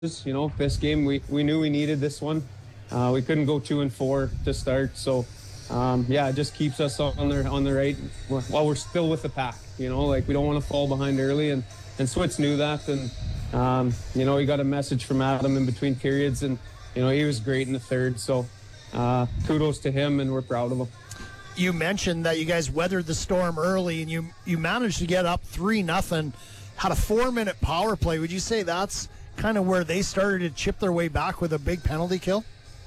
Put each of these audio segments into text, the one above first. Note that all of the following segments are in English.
This game we knew we needed this one. We couldn't go 2-4 to start, so it just keeps us on the right while we're still with the pack. We don't want to fall behind early, and Switz knew that, and he got a message from Adam in between periods, and he was great in the third. So kudos to him, and we're proud of him. You mentioned that you guys weathered the storm early, and you managed to get up 3-0. Had a 4-minute power play. Would you say that's kind of where they started to chip their way back with a big penalty kill?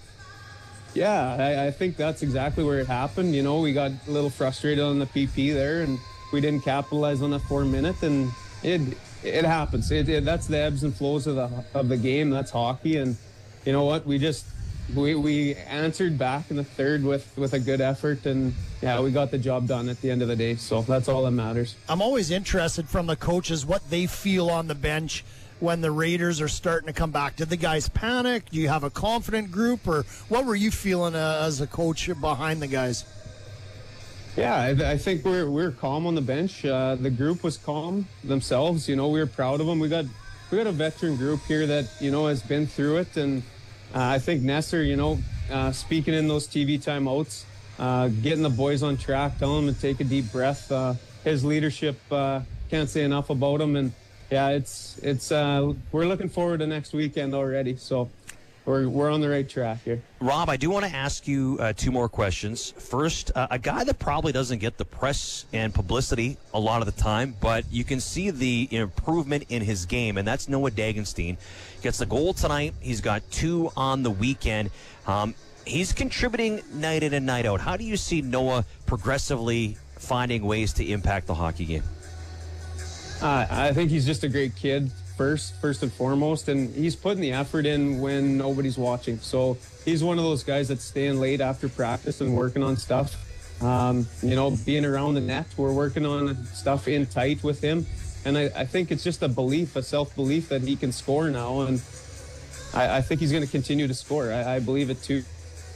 Yeah, I think that's exactly where it happened. We got a little frustrated on the PP there, and we didn't capitalize on that 4-minute, and it happens. That's the ebbs and flows of the game. That's hockey, and you know what? We answered back in the third with a good effort, and we got the job done at the end of the day. So that's all that matters. I'm always interested from the coaches what they feel on the bench when the Raiders are starting to come back. Did the guys panic? Do you have a confident group, or what were you feeling as a coach behind the guys? Yeah, I think we're calm on the bench. The group was calm themselves. We were proud of them. We got a veteran group here that has been through it, and I think Nesser, speaking in those TV timeouts, getting the boys on track, telling them to take a deep breath. His leadership, can't say enough about him, and it's we're looking forward to next weekend already. So we're on the right track here. Rob, I do want to ask you two more questions. First, a guy that probably doesn't get the press and publicity a lot of the time, but you can see the improvement in his game, and that's Noah Dagenstein. Gets the goal tonight. He's got 2 on the weekend. He's contributing night in and night out. How do you see Noah progressively finding ways to impact the hockey game? I think he's just a great kid. First and foremost, and he's putting the effort in when nobody's watching. So he's one of those guys that's staying late after practice and working on stuff. Being around the net, we're working on stuff in tight with him, and I think it's just a self-belief that he can score now, and I think he's going to continue to score. I believe it too.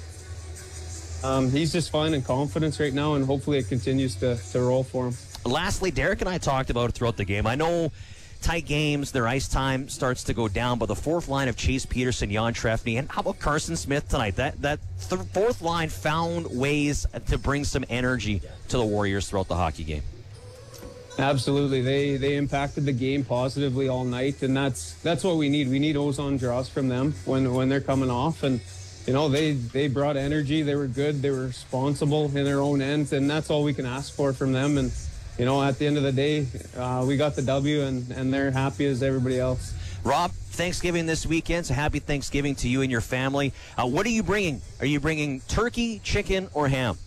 He's just finding confidence right now, and hopefully it continues to roll for him. Lastly, Derek and I talked about it throughout the game. I know tight games, their ice time starts to go down, but the fourth line of Chase Peterson, Jan Trefny, and how about Carson Smith tonight? That fourth line found ways to bring some energy to the Warriors throughout the hockey game. Absolutely. They impacted the game positively all night, and that's what we need. We need ozone draws from them when they're coming off, and they brought energy. They were good. They were responsible in their own ends, and that's all we can ask for from them. And at the end of the day, we got the W, and they're happy as everybody else. Rob, Thanksgiving this weekend, so happy Thanksgiving to you and your family. What are you bringing? Are you bringing turkey, chicken, or ham?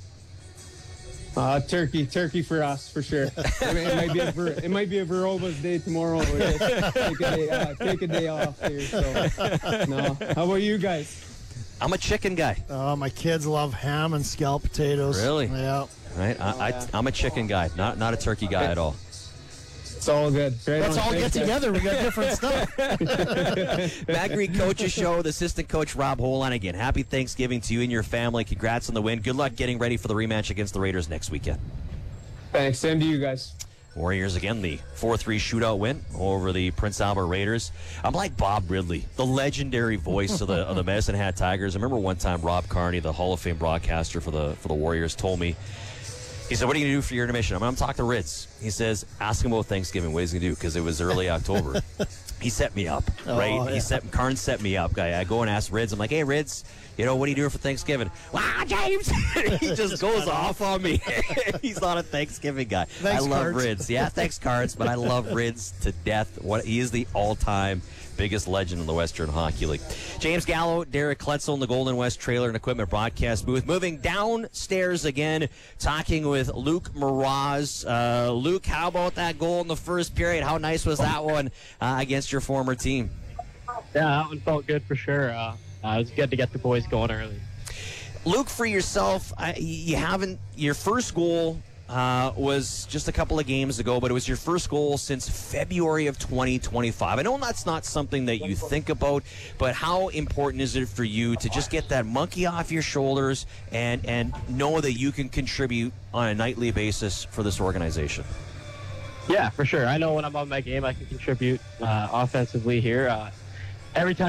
Turkey for us, for sure. It might be a Veroba's day tomorrow. We'll just take a day off here. So, no. How about you guys? I'm a chicken guy. My kids love ham and scalloped potatoes. Really? Yeah. Right. I'm a chicken guy, not a turkey guy at all. It's all good. Let's all get together. We got different stuff. Back Creek Coaches Show with assistant coach Rob Holan. Again, happy Thanksgiving to you and your family. Congrats on the win. Good luck getting ready for the rematch against the Raiders next weekend. Thanks. Same to you guys. Warriors again, the 4-3 shootout win over the Prince Albert Raiders. I'm like Bob Ridley, the legendary voice of the Medicine Hat Tigers. I remember one time Rob Carney, the Hall of Fame broadcaster for the Warriors, told me, he said, "What are you going to do for your intermission?" I'm going to talk to Rids. He says, "Ask him about Thanksgiving. What he's going to do?" Because it was early October. He set me up, right? Yeah. Karn set me up. I go and ask Rids. I'm like, "Hey, Rids, what are you doing for Thanksgiving?" "Wow, James!" He just goes off on me. He's not a Thanksgiving guy. Thanks, I love Cards. Rids. Yeah, thanks, Cards, but I love Rids to death. He is the all-time biggest legend in the Western Hockey League. James Gallo, Derek Kletzel in the Golden West Trailer and Equipment broadcast booth. Moving downstairs again, talking with Luke Mraz. Luke, how about that goal in the first period? How nice was that one against your former team? Yeah, that one felt good for sure. It was good to get the boys going early. Luke, for yourself, your first goal was just a couple of games ago, but it was your first goal since February of 2025. I know that's not something that you think about, but how important is it for you to just get that monkey off your shoulders and know that you can contribute on a nightly basis for this organization? Yeah, for sure. I know when I'm on my game, I can contribute offensively here. every time